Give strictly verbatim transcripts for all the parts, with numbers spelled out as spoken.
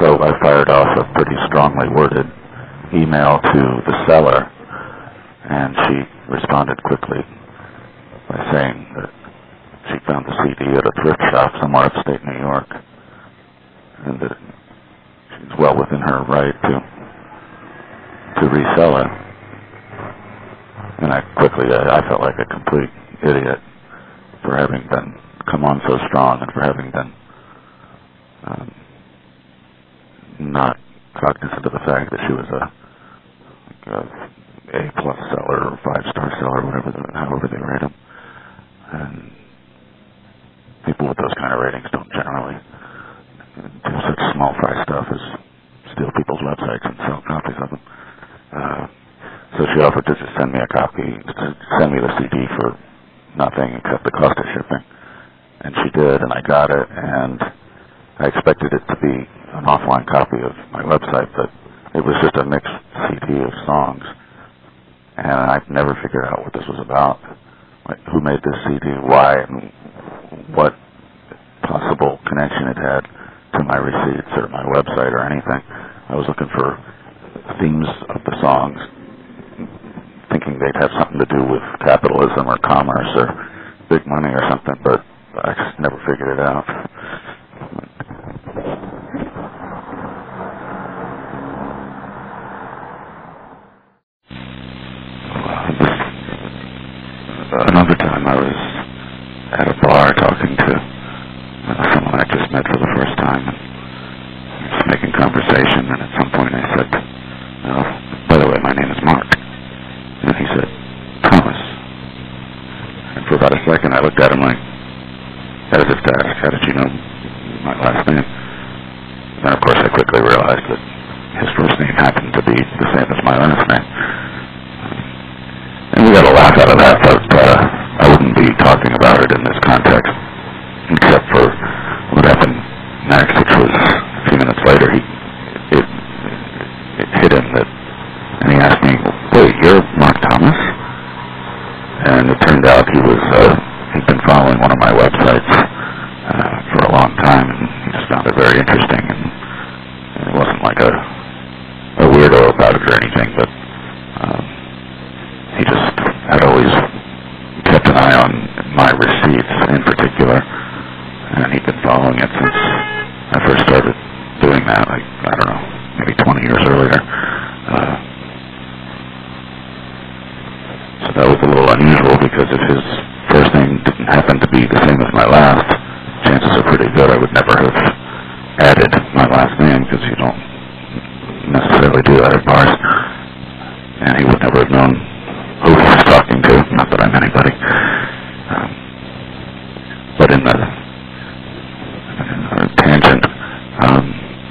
So I fired off a pretty strongly worded email to the seller, and she responded quickly by saying that she found the C D at a thrift shop somewhere upstate New York, and that she's well within her right to to resell it. And I quickly, I, I felt like a complete idiot for having been come on so strong and for having been um, not cognizant of the fact that she was a, like a A plus seller or five star seller, whatever, the, however they rate them. And people with those kind of ratings don't generally do such small fry stuff as steal people's websites and sell copies of them. Uh, so she offered to just send me a copy, to send me the C D for nothing except the cost of shipping. And she did, and I got it, and I expected it to be an offline copy of my website, but it was just a mixed C D of songs. And I've never figured out what this was about. Like, who made this C D, why, and what possible connection it had to my receipts or my website or anything. I was looking for themes of the songs, thinking they'd have something to do with capitalism or commerce or big money or something, but I just never figured it out. Another time I was at a bar talking to uh, someone I just met for the first time, and just making conversation, and at some point I said, oh, by the way, my name is Mark. And he said, Thomas. And for about a second I looked at him like, as if to ask, how did you know my last name? And of course I quickly realized that his first name happened to be the same as my last name. And we got a laugh out of that, but uh, I wouldn't be talking about it in this context, except for what happened next, which was a few minutes later, he, it, it hit him that, and he asked me, wait, you're Mark Thomas? And it turned out he was, uh, he'd been following one of my websites uh, for a long time, and he just found it very interesting, and, and it wasn't like a, a weirdo about it or anything, but um, he just had always kept an eye on my receipts in particular, and he'd been following it since I first started doing that, like, I don't know, maybe twenty years earlier. Uh, so that was a little unusual, because if his first name didn't happen to be the same as my last, chances are pretty good I would never have added my last name, because you don't necessarily do that at bars, and he would never have known who he was talking to, not that I'm anybody. Um, but in the, in the tangent, um,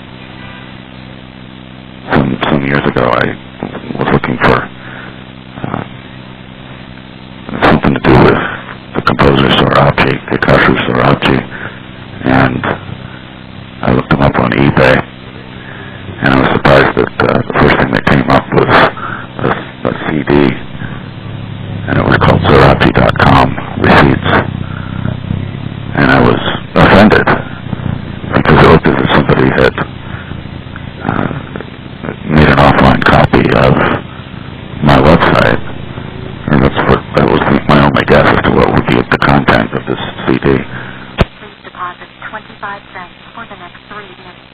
some, some years ago I was looking for uh, something to do with the composer Sorachi, Kakashi Sorachi, and I looked him up on eBay, and I was surprised that uh, the first thing that came up was a, a C D, and it was called Sorachi dot com Receipts. And I was offended, because it looked as if somebody had uh, made an offline copy of my website. And that's what, that was my only guess as to what would be the content of this C D. Please deposit twenty-five cents for the next three minutes.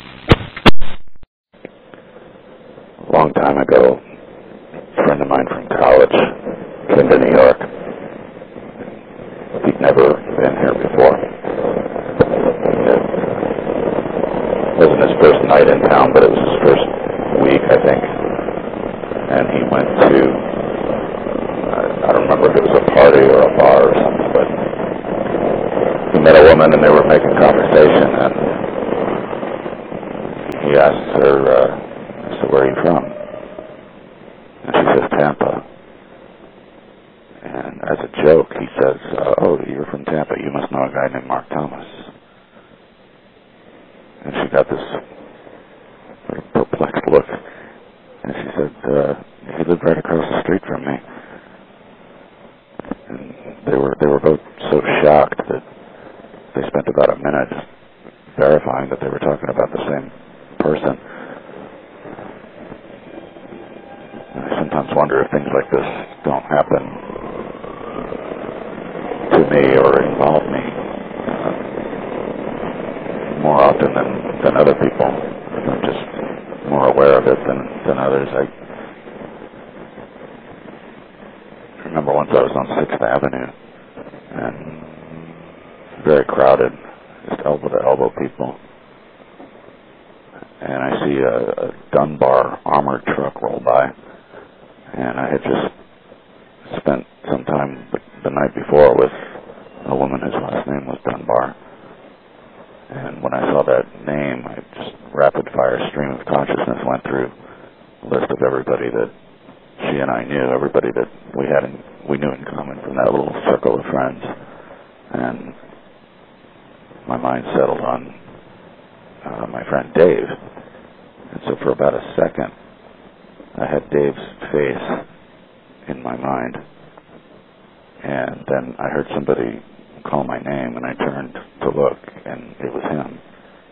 A long time ago, a friend of mine from college came to New York. He'd never been here before. It wasn't his first night in town, but it was his first week, I think. And he went to, I don't remember if it was a party or a bar or something, but he met a woman and they were making conversation, and he asked her, uh, I said, where are you from? And she says, Tampa. And as a joke, he says, uh, oh, you're from Tampa. You must know a guy named Mark Thomas. And she got this sort of perplexed look. And she said, uh, he lived right across the street from me. And they were, they were both so shocked that they spent about a minute verifying that they were talking about the same person. And I sometimes wonder if things like this don't happen to me or involve me uh, more often than, than other people. I'm just more aware of it than, than others. I remember once I was on sixth Avenue and very crowded, just elbow to elbow people. And I see a, a Dunbar armored truck roll by. And I had just spent some time the, the night before with a woman whose last name was Dunbar. And when I saw that name, I just rapid fire stream of consciousness went through a list of everybody that she and I knew, everybody that we had in, we knew in common from that little circle of friends. And my mind settled on uh, my friend Dave. And so for about a second, I had Dave's face in my mind. And then I heard somebody call my name, and I turned to look, and it was him.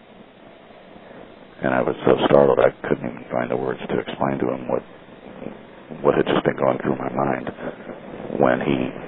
And I was so startled I couldn't even find the words to explain to him what what had just been going through my mind when he